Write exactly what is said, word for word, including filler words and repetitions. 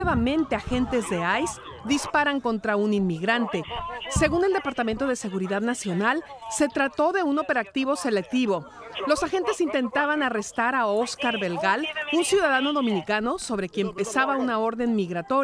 Nuevamente, agentes de ICE disparan contra un inmigrante. Según el Departamento de Seguridad Nacional, se trató de un operativo selectivo. Los agentes intentaban arrestar a Oscar Belgal, un ciudadano dominicano sobre quien pesaba una orden migratoria.